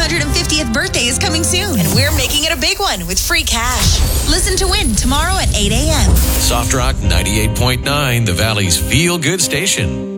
250th birthday is coming soon, and we're making it a big one with free cash. Listen to Win tomorrow at 8 a.m. Soft Rock 98.9, the Valley's feel-good station.